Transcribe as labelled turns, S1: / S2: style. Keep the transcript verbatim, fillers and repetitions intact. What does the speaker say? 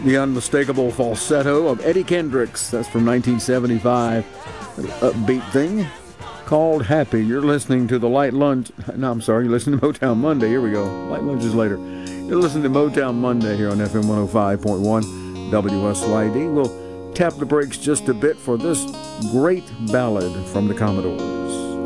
S1: The unmistakable falsetto of Eddie Kendricks. That's from nineteen seventy-five. An upbeat thing called Happy. You're listening to the Light Lunch. No, I'm sorry. You're listening to Motown Monday. Here we go. Light Lunch is later. You're listening to Motown Monday here on F M one oh five point one W S Y D. We'll tap the brakes just a bit for this great ballad from the Commodores.